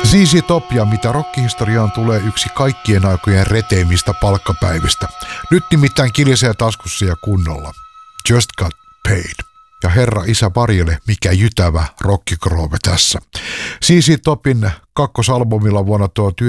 ZZ Top ja mitä rockihistoriaan tulee yksi kaikkien aikojen reteimmistä palkkapäivistä. Nyt nimittäin kilisee taskussa ja kunnolla. Just got paid. Ja herra isä varjele, mikä jytävä rockigroove tässä. ZZ Topin kakkosalbumilla vuonna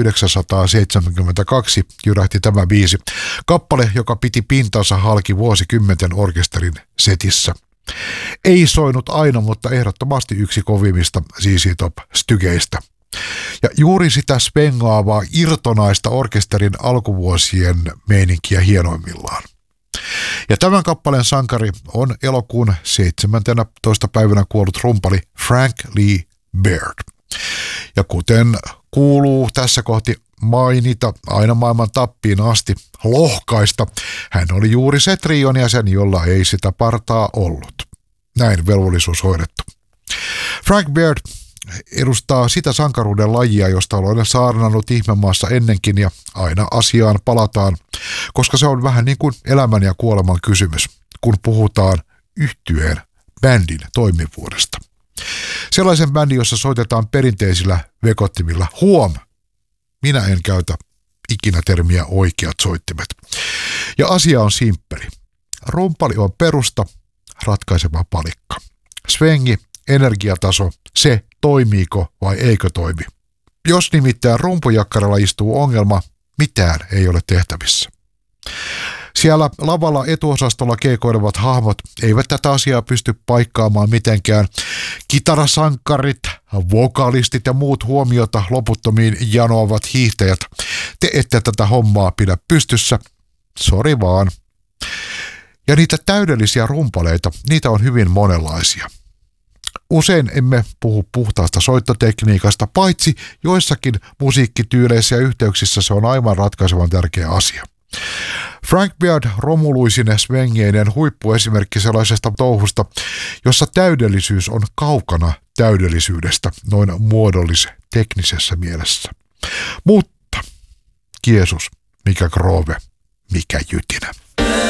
1972 jyrähti tämä biisi. Kappale, joka piti pintansa halki vuosikymmenten orkesterin setissä. Ei soinut aina, mutta ehdottomasti yksi kovimmista ZZ Top-stygeistä. Ja juuri sitä spengaavaa irtonaista orkesterin alkuvuosien meininkiä hienoimmillaan. Ja tämän kappaleen sankari on elokuun 17. päivänä kuollut rumpali Frank Lee Baird. Ja kuten kuuluu tässä kohti mainita aina maailman tappiin asti lohkaista, hän oli juuri se trion jäsen, jolla ei sitä partaa ollut. Näin velvollisuus hoidettu. Frank Baird edustaa sitä sankaruuden lajia, josta olen saarnannut ihmemaassa ennenkin ja aina asiaan palataan, koska se on vähän niin kuin elämän ja kuoleman kysymys, kun puhutaan yhtyeen bändin toimivuudesta. Sellaisen bändin, jossa soitetaan perinteisillä vekottimilla. Huom! Minä en käytä ikinä termiä oikeat soittimet. Ja asia on simppeli. Rumpali on perusta, ratkaiseva palikka. Svengi, energiataso, se toimiiko vai eikö toimi. Jos nimittäin rumpujakkaralla istuu ongelma, mitään ei ole tehtävissä. Siellä lavalla etuosastolla keikoilevat hahmot eivät tätä asiaa pysty paikkaamaan mitenkään. Kitarasankkarit, vokalistit ja muut huomiota loputtomiin janoavat hiihtäjät. Te ette tätä hommaa pidä pystyssä. Sori vaan. Ja niitä täydellisiä rumpaleita, niitä on hyvin monenlaisia. Usein emme puhu puhtaasta soittotekniikasta, paitsi joissakin musiikkityyleissä ja yhteyksissä se on aivan ratkaisevan tärkeä asia. Frank Baird romuluisine svengeinen huippuesimerkki sellaisesta touhusta, jossa täydellisyys on kaukana täydellisyydestä noin muodollis-teknisessä mielessä. Mutta, Jeesus, mikä groove, mikä jytinä.